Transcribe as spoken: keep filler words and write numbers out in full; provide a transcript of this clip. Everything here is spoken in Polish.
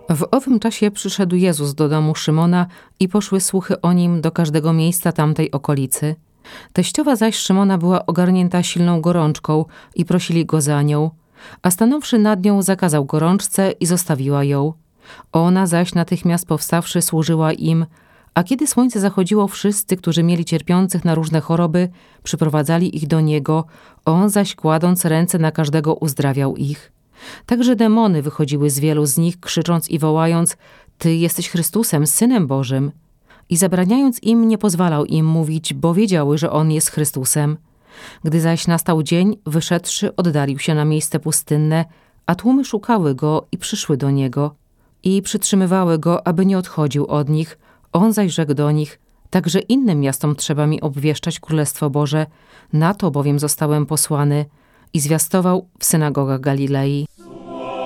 W owym czasie przyszedł Jezus do domu Szymona i poszły słuchy o nim do każdego miejsca tamtej okolicy. Teściowa zaś Szymona była ogarnięta silną gorączką i prosili go za nią, a stanąwszy nad nią zakazał gorączce i zostawiła ją. Ona zaś natychmiast powstawszy służyła im, a kiedy słońce zachodziło, wszyscy, którzy mieli cierpiących na różne choroby, przyprowadzali ich do niego, on zaś kładąc ręce na każdego uzdrawiał ich. Także demony wychodziły z wielu z nich, krzycząc i wołając: Ty jesteś Chrystusem, Synem Bożym. I zabraniając im, nie pozwalał im mówić, bo wiedziały, że on jest Chrystusem. Gdy zaś nastał dzień, wyszedłszy, oddalił się na miejsce pustynne, a tłumy szukały go i przyszły do niego i przytrzymywały go, aby nie odchodził od nich. On zaś rzekł do nich: Także innym miastom trzeba mi obwieszczać Królestwo Boże, na to bowiem zostałem posłany. I zwiastował w synagogach Galilei.